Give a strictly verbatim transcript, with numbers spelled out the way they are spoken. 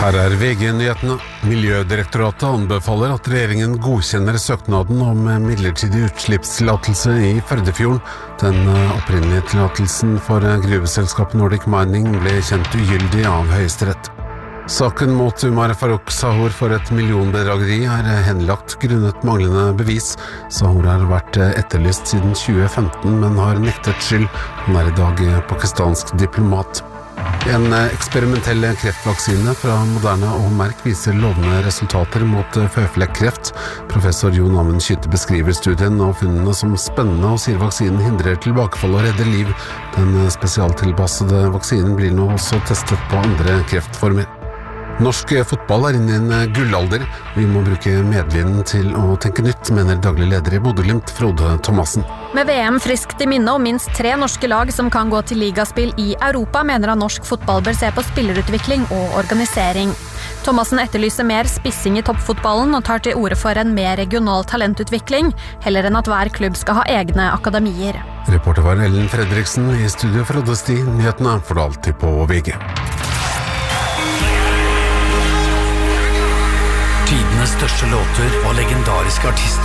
Her er V G-nyhetene. Miljødirektoratet anbefaler at regjeringen godkjenner søknaden om midlertidig utslippstillatelse i Førdefjorden. Den opprinnelige tillatelsen for gruveselskapet Nordic Mining ble kjent ugyldig av Høyesterett. Saken mot Umar Farouk Sahur for et millionbedrageri er henlagt grunnet manglende bevis. Sahur har vært etterlyst siden tjue femten, men har nektet skyld. Han er i dag pakistansk diplomat. En eksperimentell kreftvaksine fra Moderna og Merck viser lovende resultater mot føflekkreft. Professor Jon Amund Skytte beskriver studien og funnene som spennende og sier vaksinen hindrer tilbakefall og redder liv. Den spesialtilpassede vaksinen blir nå også testet på andre kreftformer. Norsk fotball er inne i en gullalder. Vi må bruke medvinden til å tenke nytt, mener daglig leder i Bodø/Glimt, Frode Thomassen. Med V M friskt i minne og minst tre norske lag som kan gå til ligaspill i Europa, mener han norsk fotball bør se på spillerutvikling og organisering. Thomassen etterlyser mer spissing i toppfotballen og tar til orde for en mer regional talentutvikling, heller enn at hver klubb skal ha egne akademier. Reporter var Ellen Fredriksen. I studio fra Oddesti. Nyhetene får du alltid på V G. Tidenes største låter og legendariske artister